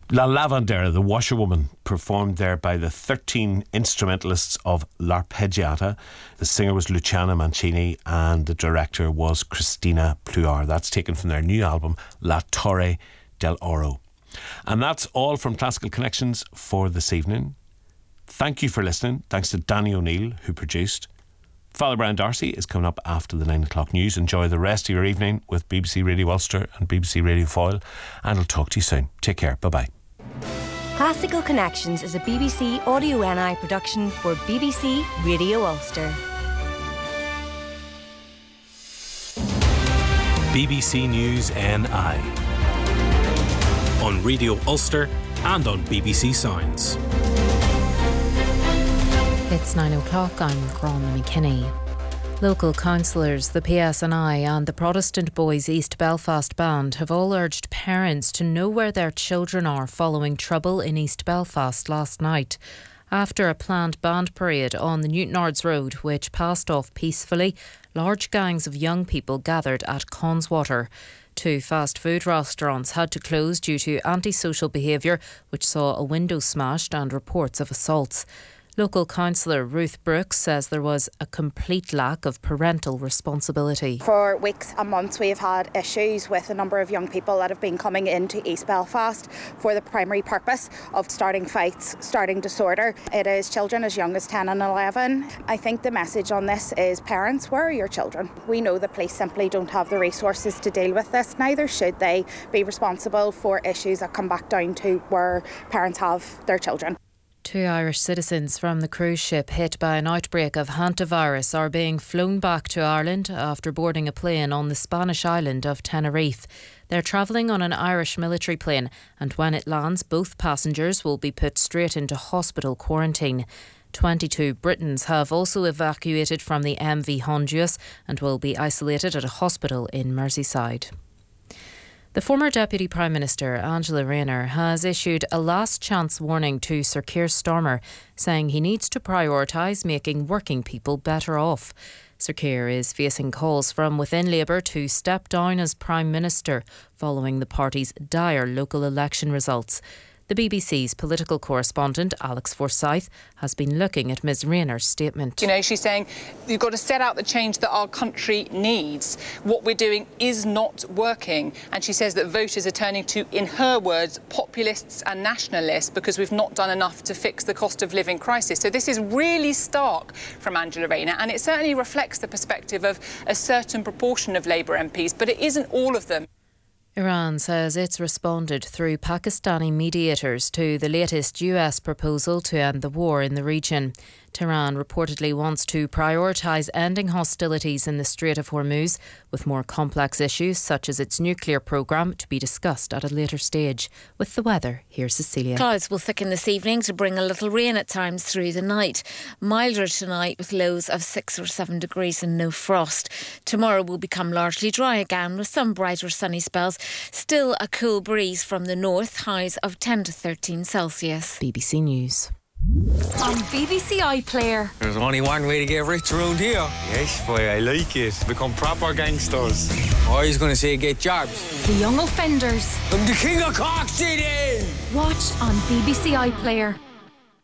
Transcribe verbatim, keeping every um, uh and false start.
La Lavandera, the washerwoman, performed there by the thirteen instrumentalists of L'Arpeggiata. The singer was Luciana Mancini and the director was Cristina Pluar. That's taken from their new album, La Torre del Oro. And that's all from Classical Connections for this evening. Thank you for listening. Thanks to Danny O'Neill, who produced. Father Brian Darcy is coming up after the nine o'clock news. Enjoy the rest of your evening with B B C Radio Ulster and B B C Radio Foyle, and I'll talk to you soon. Take care. Bye-bye. Classical Connections is a B B C Audio N I production for B B C Radio Ulster. B B C News N I on Radio Ulster and on B B C Sounds. It's nine o'clock, I'm Grona McKinney. Local councillors, the P S N I and the Protestant Boys East Belfast Band have all urged parents to know where their children are following trouble in East Belfast last night. After a planned band parade on the Newtonards Road, which passed off peacefully, large gangs of young people gathered at Conswater. Two fast food restaurants had to close due to antisocial behaviour, which saw a window smashed and reports of assaults. Local councillor Ruth Brooks says there was a complete lack of parental responsibility. For weeks and months we've had issues with a number of young people that have been coming into East Belfast for the primary purpose of starting fights, starting disorder. It is children as young as ten and eleven. I think the message on this is, parents, where are your children? We know the police simply don't have the resources to deal with this. Neither should they be responsible for issues that come back down to where parents have their children. Two Irish citizens from the cruise ship hit by an outbreak of hantavirus are being flown back to Ireland after boarding a plane on the Spanish island of Tenerife. They're travelling on an Irish military plane, and when it lands, both passengers will be put straight into hospital quarantine. twenty-two Britons have also evacuated from the M V Honduras and will be isolated at a hospital in Merseyside. The former Deputy Prime Minister, Angela Rayner, has issued a last chance warning to Sir Keir Starmer, saying he needs to prioritise making working people better off. Sir Keir is facing calls from within Labour to step down as Prime Minister following the party's dire local election results. The B B C's political correspondent, Alex Forsyth, has been looking at Ms Rayner's statement. You know, she's saying, you've got to set out the change that our country needs. What we're doing is not working. And she says that voters are turning to, in her words, populists and nationalists because we've not done enough to fix the cost of living crisis. So this is really stark from Angela Rayner, and it certainly reflects the perspective of a certain proportion of Labour M Ps, but it isn't all of them. Iran says it's responded through Pakistani mediators to the latest U S proposal to end the war in the region. Tehran reportedly wants to prioritise ending hostilities in the Strait of Hormuz, with more complex issues such as its nuclear programme to be discussed at a later stage. With the weather, here's Cecilia. Clouds will thicken this evening to bring a little rain at times through the night. Milder tonight with lows of six or seven degrees and no frost. Tomorrow will become largely dry again with some brighter sunny spells. Still a cool breeze from the north, highs of ten to thirteen Celsius. B B C News. On B B C iPlayer. There's only one way to get rich around here. Yes, boy, I like it. Become proper gangsters. Oh, he's going to say get jobs. The Young Offenders. I'm the king of Cork City. Watch on B B C iPlayer.